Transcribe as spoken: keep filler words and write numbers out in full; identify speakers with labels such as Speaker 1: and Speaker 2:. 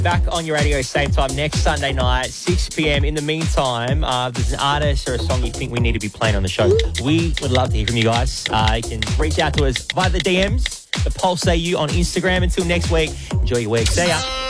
Speaker 1: Back on your radio same time next Sunday night, six p.m. In the meantime, uh, if there's an artist or a song you think we need to be playing on the show, we would love to hear from you guys. Uh, you can reach out to us via the D Ms, the Pulse A U on Instagram. Until next week, enjoy your week. See ya.